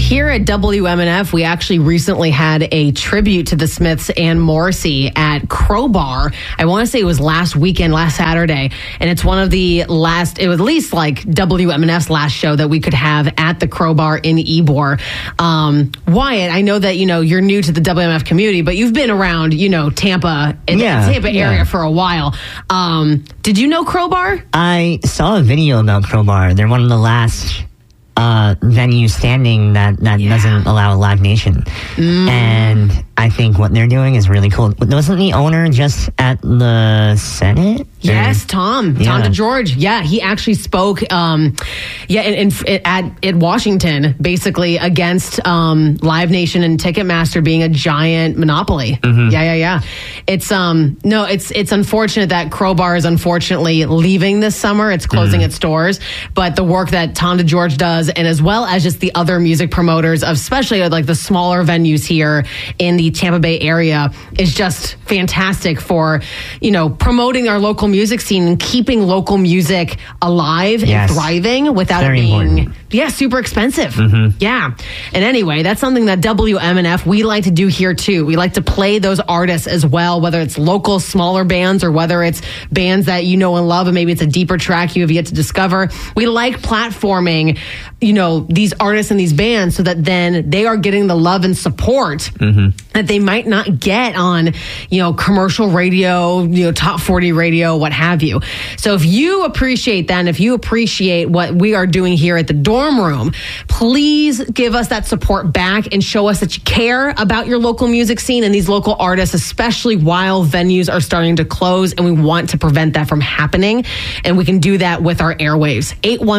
Here at WMNF, we actually recently had a tribute to the Smiths and Morrissey at Crowbar. I want to say it was last weekend, last Saturday. And it's one of the last, it was at least like WMNF's last show that we could have at the Crowbar in Ybor. Wyatt, I know that, you're new to the WMNF community, but you've been around, Tampa, area for a while. Did you know Crowbar? I saw a video about Crowbar. They're one of the last venue standing that doesn't allow Live Nation. And I think what they're doing is really cool. Wasn't the owner just at the Senate? Yes, Tom DeGeorge. Yeah, he actually spoke at Washington, basically against Live Nation and Ticketmaster being a giant monopoly. Yeah. It's it's unfortunate that Crowbar is unfortunately leaving this summer. It's closing its doors, but the work that Tom DeGeorge does, and as well as just the other music promoters, of especially like the smaller venues here in the Tampa Bay area, is just fantastic for promoting our local music scene and keeping local music alive and thriving without it being super expensive. Yeah. And anyway, that's something that WMNF, we like to do here too. We like to play those artists as well, whether it's local smaller bands or whether it's bands that you know and love and maybe it's a deeper track you have yet to discover. We like platforming these artists and these bands so that then they are getting the love and support that they might not get on commercial radio, top 40 radio, what have you. So if you appreciate that, and if you appreciate what we are doing here at the Dorm Room, please give us that support back and show us that you care about your local music scene and these local artists, especially while venues are starting to close, and we want to prevent that from happening. And we can do that with our airwaves.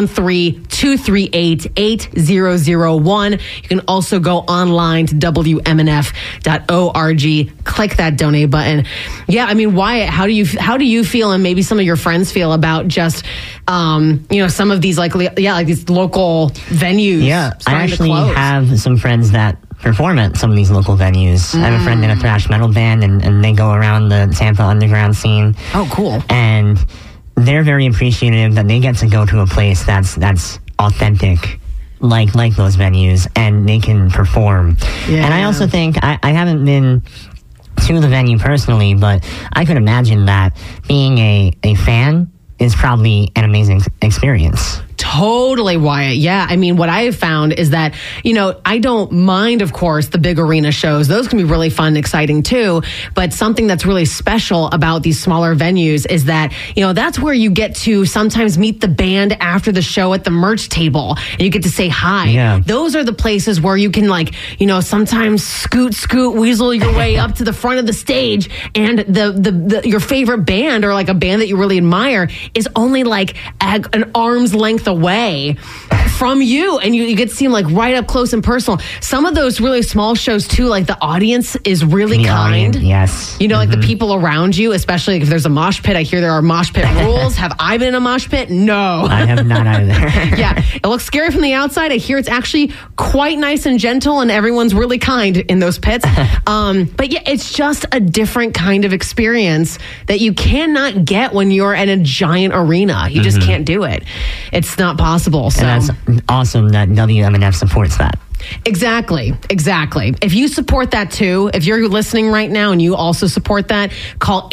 813-238-8001. You can also go online to WMNF.org. Click that donate button. Yeah, I mean, Wyatt, how do you feel, and maybe some of your friends feel about just some of these like these local venues? Yeah, I actually have some friends that perform at some of these local venues. I have a friend in a thrash metal band, and they go around the Tampa underground scene. Oh, cool. And they're very appreciative that they get to go to a place that's authentic, like those venues, and they can perform. Yeah. And I also think, I haven't been to the venue personally, but I could imagine that being a fan is probably an amazing experience. Totally, Wyatt. Yeah. I mean, what I have found is that, I don't mind, of course, the big arena shows. Those can be really fun and exciting too. But something that's really special about these smaller venues is that, that's where you get to sometimes meet the band after the show at the merch table, and you get to say hi. Yeah. Those are the places where you can sometimes scoot, weasel your way up to the front of the stage, and the your favorite band, or like a band that you really admire, is only like an arm's length away from you, and you get to see them like right up close and personal. Some of those really small shows too, like the audience is really kind. Yes. Like the people around you, especially if there's a mosh pit. I hear there are mosh pit rules. Have I been in a mosh pit? No. I have not either. Yeah. It looks scary from the outside. I hear it's actually quite nice and gentle, and everyone's really kind in those pits. But yeah, it's just a different kind of experience that you cannot get when you're in a giant arena. You just can't do it. It's not possible. So and that's awesome that WMNF supports that. Exactly. If you support that too, if you're listening right now and you also support that, call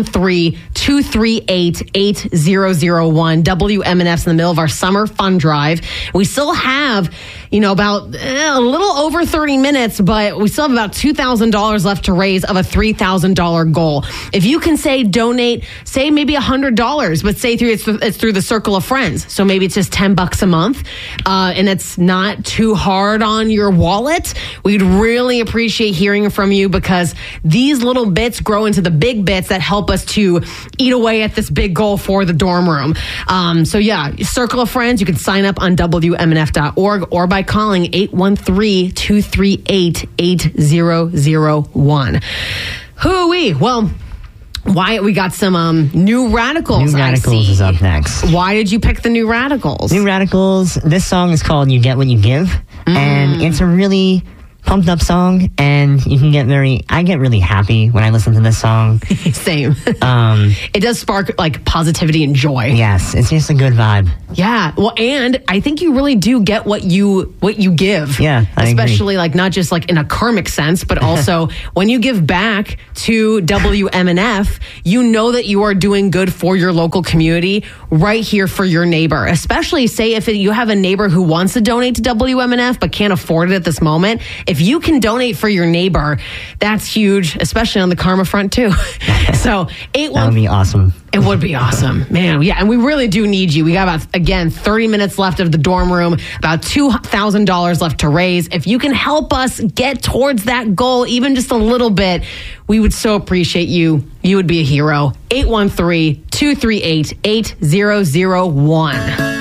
813-238-8001. WMNF's in the middle of our summer fun drive. We still have, about a little over 30 minutes, but we still have about $2,000 left to raise of a $3,000 goal. If you can donate, say maybe $100, but say it's through the Circle of Friends. So maybe it's just $10 a month, and it's not too hard on your wallet. We'd really appreciate hearing from you, because these little bits grow into the big bits that help us to eat away at this big goal for the Dorm Room. So yeah, Circle of Friends, you can sign up on WMNF.org or by calling 813-238-8001. Hoo-wee. Well, Wyatt, we got some New Radicals. New Radicals is up next. Why did you pick the New Radicals? New Radicals, this song is called You Get What You Give, and it's a really pumped up song, and you can I get really happy when I listen to this song. Same. It does spark like positivity and joy. Yes, it's just a good vibe. Yeah. Well, and I think you really do get what you give. Yeah, especially like not just like in a karmic sense, but also when you give back to WMNF, you know that you are doing good for your local community right here for your neighbor. Especially say if you have a neighbor who wants to donate to WMNF but can't afford it at this moment. If you can donate for your neighbor, that's huge, especially on the karma front too. So that would be awesome. It would be awesome, man. Yeah, and we really do need you. We got about, again, 30 minutes left of the dorm room, about $2,000 left to raise. If you can help us get towards that goal, even just a little bit, we would so appreciate you. You would be a hero. 813-238-8001.